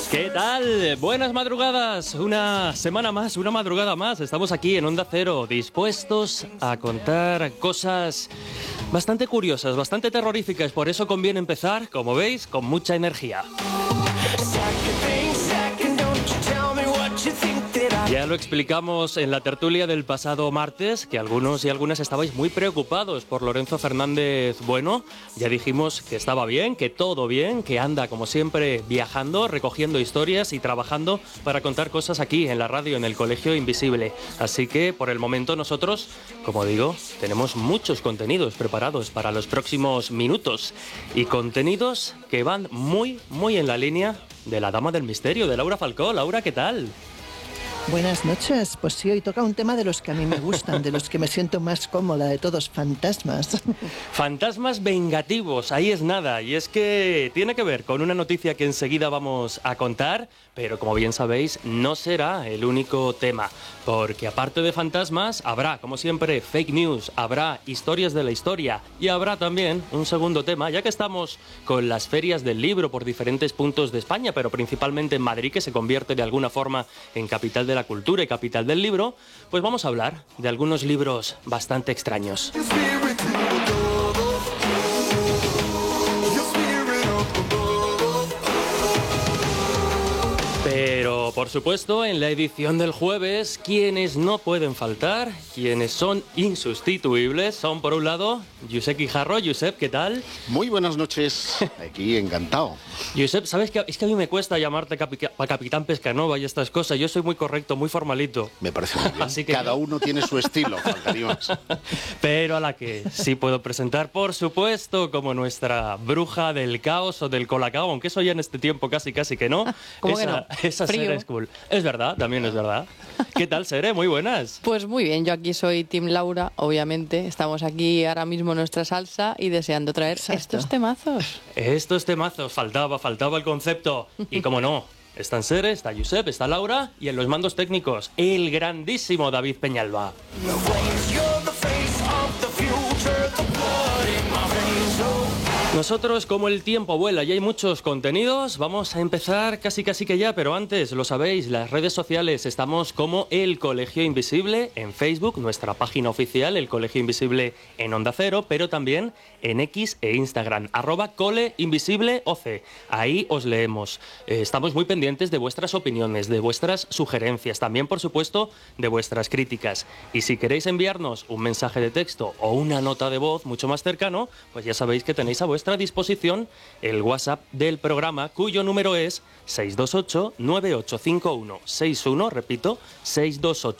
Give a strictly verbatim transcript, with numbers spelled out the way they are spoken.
¿Qué tal? Buenas madrugadas, una semana más, una madrugada más. Estamos aquí en Onda Cero, dispuestos a contar cosas bastante curiosas, bastante terroríficas. Por eso conviene empezar, como veis, con mucha energía. Ya lo explicamos en la tertulia del pasado martes, que algunos y algunas estabais muy preocupados por Lorenzo Fernández Bueno. Ya dijimos que estaba bien, que todo bien, que anda como siempre viajando, recogiendo historias y trabajando para contar cosas aquí en la radio, en el Colegio Invisible. Así que por el momento nosotros, como digo, tenemos muchos contenidos preparados para los próximos minutos y contenidos que van muy, muy en la línea de la Dama del Misterio, de Laura Falcó. Laura, ¿qué tal? Buenas noches. Pues sí, hoy toca un tema de los que a mí me gustan, de los que me siento más cómoda, de todos, fantasmas. Fantasmas vengativos, ahí es nada. Y es que tiene que ver con una noticia que enseguida vamos a contar, pero como bien sabéis, no será el único tema. Porque aparte de fantasmas, habrá, como siempre, fake news, habrá historias de la historia y habrá también un segundo tema, ya que estamos con las ferias del libro por diferentes puntos de España, pero principalmente en Madrid, que se convierte de alguna forma en capital de la cultura y capital del libro, pues vamos a hablar de algunos libros bastante extraños. Pero, por supuesto, en la edición del jueves, quienes no pueden faltar, quienes son insustituibles, son, por un lado, Josep Guijarro. Josep, ¿qué tal? Muy buenas noches, aquí encantado. Josep, ¿sabes qué? Es que a mí me cuesta llamarte capi Capitán Pescanova y estas cosas. Yo soy muy correcto, muy formalito. Me parece muy bien. Así que cada uno tiene su estilo, faltaría más. Pero a la que sí puedo presentar, por supuesto, como nuestra bruja del caos o del colacao, aunque eso ya en este tiempo casi casi que no. ¿Cómo esa, que no? Esa Frío. Sere School. Es verdad, también es verdad. ¿Qué tal, Sere? Muy buenas. Pues muy bien, yo aquí soy Team Laura, obviamente. Estamos aquí ahora mismo en nuestra salsa y deseando traer Exacto. estos temazos. Estos temazos, faltaba, faltaba el concepto. Y como no, están Sere, está Josep, está Laura y en los mandos técnicos, el grandísimo David Peñalba. Nosotros, como el tiempo vuela y hay muchos contenidos, vamos a empezar casi casi que ya, pero antes, lo sabéis, las redes sociales, estamos como El Colegio Invisible en Facebook, nuestra página oficial, El Colegio Invisible en Onda Cero, pero también en X e Instagram, arroba coleinvisibleoc. Ahí os leemos. Eh, estamos muy pendientes de vuestras opiniones, de vuestras sugerencias, también, por supuesto, de vuestras críticas. Y si queréis enviarnos un mensaje de texto o una nota de voz mucho más cercano, pues ya sabéis que tenéis a vuestra disposición el WhatsApp del programa, cuyo número es seis dos ocho, nueve ocho cinco uno seis uno, repito, seis dos ocho